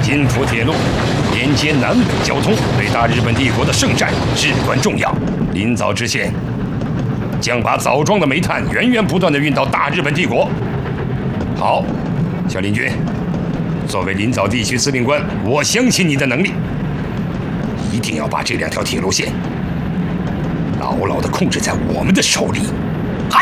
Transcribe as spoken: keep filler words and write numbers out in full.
津浦铁路连接南北交通，对大日本帝国的圣战至关重要。临早知县将把枣庄的煤炭源源不断地运到大日本帝国。好，小林君，作为临枣地区司令官，我相信你的能力，一定要把这两条铁路线牢牢地控制在我们的手里。